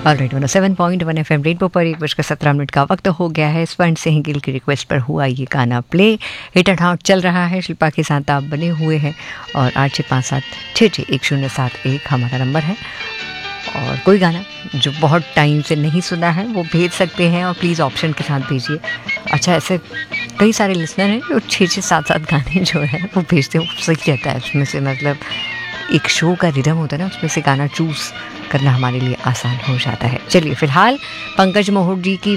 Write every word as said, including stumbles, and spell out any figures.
Alright, one seven point one F M radio पर एक बजकर सत्रह मिनट का वक्त हो गया है। स्वर्ण सिंह गिल की रिक्वेस्ट पर हुआ ये गाना प्ले। हिट एंड हॉट चल रहा है, शिल्पा के साथ आप बने हुए हैं और आठ छः पाँच सात छः छः एक शून्य सात एक हमारा नंबर है। और कोई गाना जो बहुत टाइम से नहीं सुना है वो भेज सकते हैं और प्लीज़ ऑप्शन के साथ भेजिए। अच्छा, ऐसे कई सारे लिसनर हैं जो छः छः सात सात गाने जो है वो भेजते हैं, सही रहता है उसमें से। मतलब एक शो का रिदम होता है ना, उसमें से गाना चूज़ करना हमारे लिए आसान हो जाता है। चलिए फिलहाल पंकज मोहर जी की